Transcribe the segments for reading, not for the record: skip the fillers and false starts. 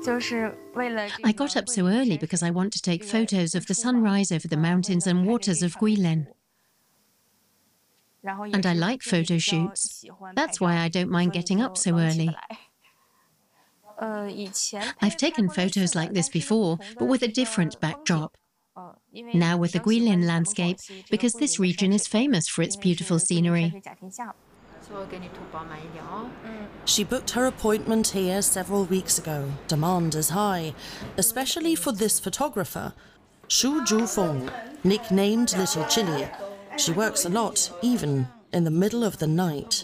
I got up so early because I want to take photos of the sunrise over the mountains and waters of Guilin. And I like photo shoots. That's why I don't mind getting up so early. I've taken photos like this before, but with a different backdrop. Now with the Guilin landscape, because this region is famous for its beautiful scenery. She booked her appointment here several weeks ago. Demand is high, especially for this photographer, Xu Zhufeng, nicknamed Little Chili. She works a lot, even in the middle of the night.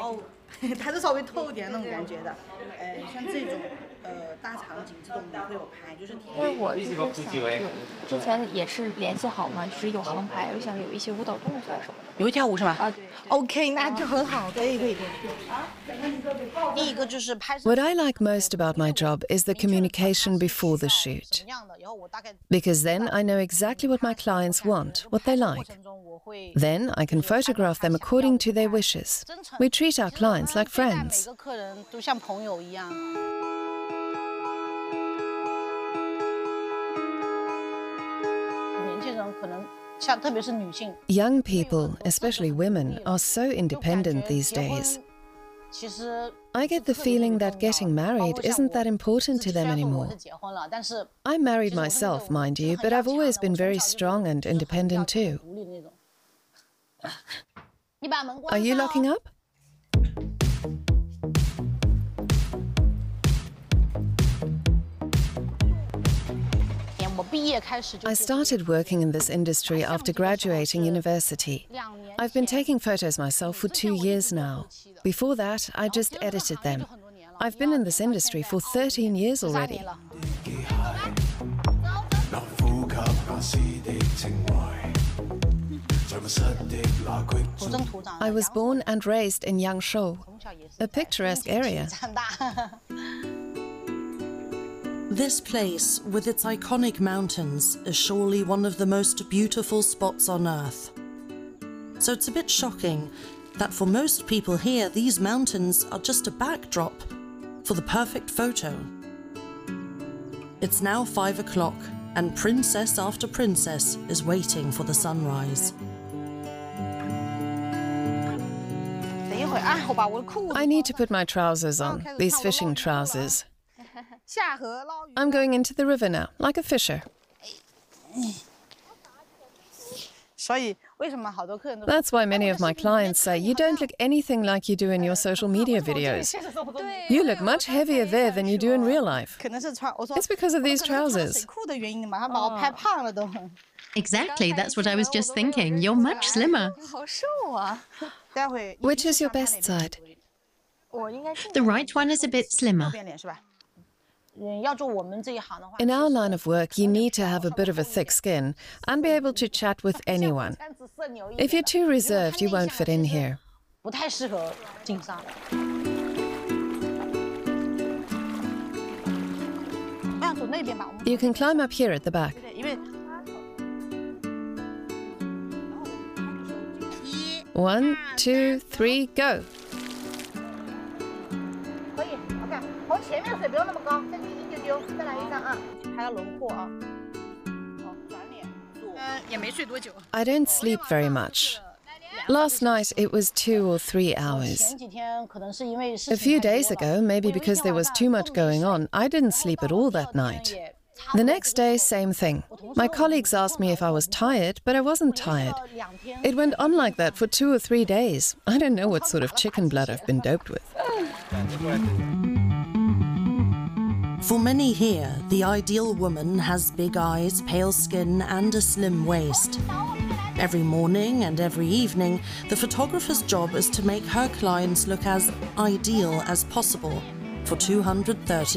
What I like most about my job is the communication before the shoot. Because then I know exactly what my clients want, what they like. Then I can photograph them according to their wishes. We treat our clients like friends. Young people, especially women, are so independent these days. I get the feeling that getting married isn't that important to them anymore. I'm married myself, mind you, but I've always been very strong and independent too. Are you locking up? I started working in this industry after graduating university. I've been taking photos myself for 2 years now. Before that, I just edited them. I've been in this industry for 13 years already. I was born and raised in Yangshou, a picturesque area. This place, with its iconic mountains, is surely one of the most beautiful spots on Earth. So it's a bit shocking that for most people here, these mountains are just a backdrop for the perfect photo. It's now 5 o'clock, and princess after princess is waiting for the sunrise. I need to put my trousers on, these fishing trousers. I'm going into the river now, like a fisher. That's why many of my clients say you don't look anything like you do in your social media videos. You look much heavier there than you do in real life. It's because of these trousers. Exactly, that's what I was just thinking. You're much slimmer. Which is your best side? The right one is a bit slimmer. In our line of work, you need to have a bit of a thick skin and be able to chat with anyone. If you're too reserved, you won't fit in here. You can climb up here at the back. 1, 2, 3, go! I don't sleep very much. Last night it was 2 or 3 hours. A few days ago, maybe because there was too much going on, I didn't sleep at all that night. The next day, same thing. My colleagues asked me if I was tired, but I wasn't tired. It went on like that for 2 or 3 days. I don't know what sort of chicken blood I've been doped with. For many here, the ideal woman has big eyes, pale skin, and a slim waist. Every morning and every evening, the photographer's job is to make her clients look as ideal as possible for 230